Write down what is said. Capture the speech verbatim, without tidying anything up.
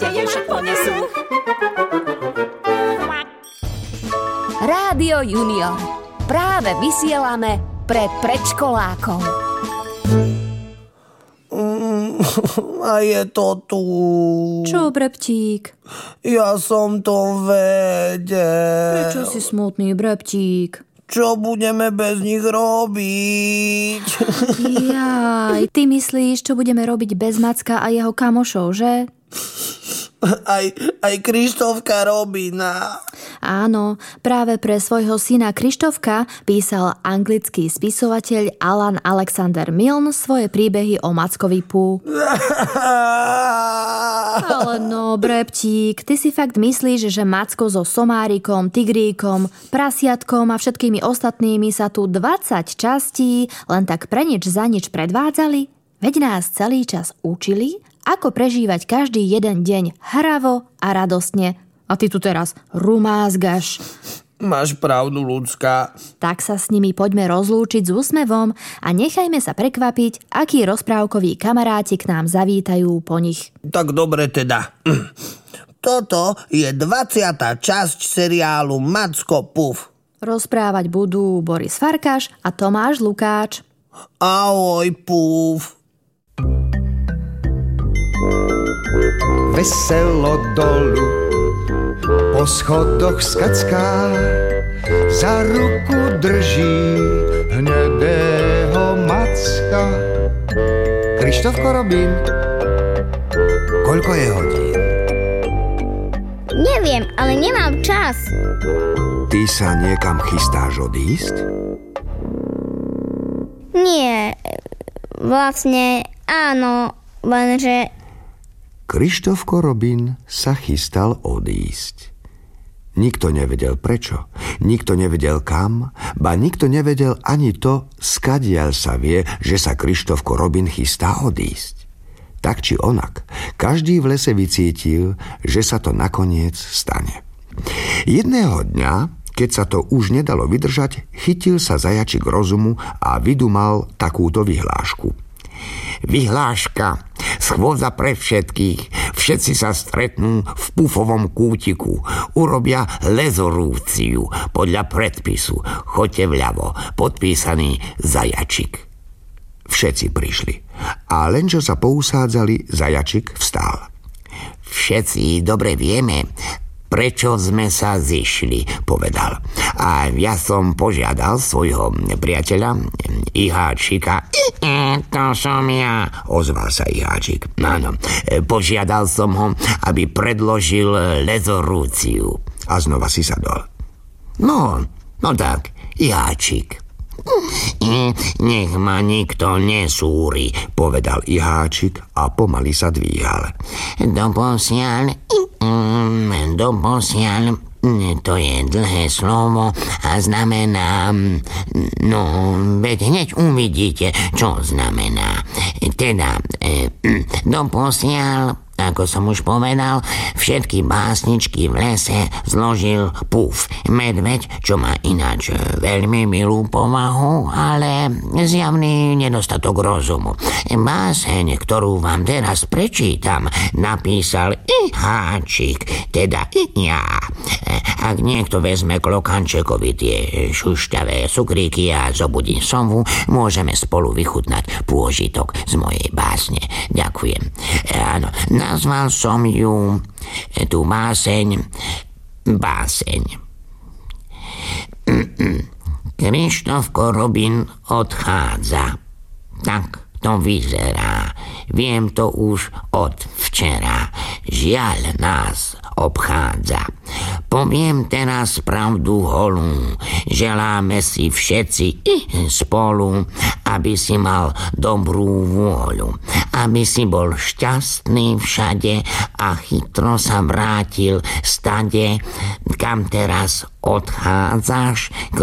ťa ježek ponesú. Rádio Junior. Práve vysielame pre predškolákov. A je to tu. Čo, Breptík? Ja som to vedel. Prečo si smutný, Breptík? Čo budeme bez nich robiť? Jaj, ty myslíš, čo budeme robiť bez Macka a jeho kamošov, že? Aj, aj Krištofka Robina. Áno, práve pre svojho syna Krištofka písal anglický spisovateľ Alan Alexander Milne svoje príbehy o Mackovi Pú. Ale no, Breptík, ty si fakt myslíš, že Macko so somárikom, tigríkom, prasiatkom a všetkými ostatnými sa tu dvadsať častí len tak pre nič za nič predvádzali? Veď nás celý čas učili, ako prežívať každý jeden deň hravo a radostne. A ty tu teraz rumázgaš. Máš pravdu, ľudská. Tak sa s nimi poďme rozlúčiť s úsmevom a nechajme sa prekvapiť, akí rozprávkoví kamaráti k nám zavítajú po nich. Tak dobre teda. Toto je dvadsiata časť seriálu Macko Puf. Rozprávať budú Boris Farkaš a Tomáš Lukáč. Ahoj, Puf. Veselo dolu po schodoch skacká, za ruku drží hnedého Macka. Krištofko Robin, koľko je hodín? Neviem, ale nemám čas. Ty sa niekam chystáš odísť? Nie, vlastne áno, lenže... Krištofko Robin sa chystal odísť. Nikto nevedel prečo, nikto nevedel kam, ba nikto nevedel ani to, skadiaľ sa vie, že sa Krištofko Robin chystá odísť. Tak či onak, každý v lese vycítil, že sa to nakoniec stane. Jedného dňa, keď sa to už nedalo vydržať, chytil sa zajačik rozumu a vydumal takúto vyhlášku. Vyhláška, schôdza pre všetkých, všetci sa stretnú v pufovom kútiku, urobia lezorúciu podľa predpisu, choďte vľavo, podpísaný Zajačik. Všetci prišli a len čo sa pousádzali, Zajačik vstal. Všetci dobre vieme, prečo sme sa zišli, povedal. A ja som požiadal svojho priateľa Iháčika. E, to som ja, ozval sa Iháčik. Áno, požiadal som ho, aby predložil lezorúciu. A znova si sadol. No, no tak, Iháčik. E, nech ma nikto nesúri, povedal Iháčik a pomaly sa dvíhal. Doposiaľ, mm, doposiaľ, to je dlhé slovo a znamená, no, veď hneď uvidíte, čo znamená. Teda, e, doposiaľ, ako som už povedal, všetky básničky v lese zložil Puf, medveď, čo má ináč veľmi milú povahu, ale zjavný nedostatok rozumu. Báseň, ktorú vám teraz prečítam, napísal Iháčik, teda ja. Ak niekto vezme klokančekovi tie šušťavé cukríky a zobudí sovu, môžeme spolu vychutnať pôžitok z mojej básne. Ďakujem. Áno, nazval som ju, tú báseň, báseň. Krištofko Robin odchádza. Tak to vyzerá. Viem to už od včera. Žiaľ nás obchádza. Poviem teraz pravdu holú. Želáme si všetci spolu, aby si mal dobrú vôľu, aby si bol šťastný všade a chytro sa vrátil stade, kam teraz odchádzaš,